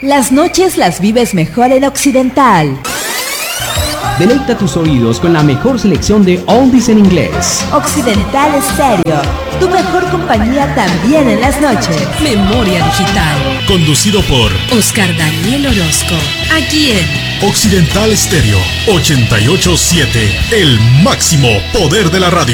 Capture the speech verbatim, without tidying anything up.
Las noches las vives mejor en Occidental. Deleita tus oídos con la mejor selección de oldies en inglés. Occidental Stereo, tu mejor compañía también en las noches. Memoria Digital. Conducido por Oscar Daniel Orozco. Aquí en Occidental Stereo ochenta y ocho punto siete, el máximo poder de la radio.